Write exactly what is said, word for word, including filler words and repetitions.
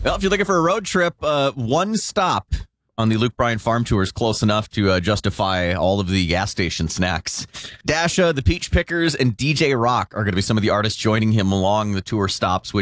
Well, if you're looking for a road trip, uh, one stop on the Luke Bryan Farm Tour is close enough to uh, justify all of the gas station snacks. Dasha, the Peach Pickers, and D J Rock are going to be some of the artists joining him along the tour stops, which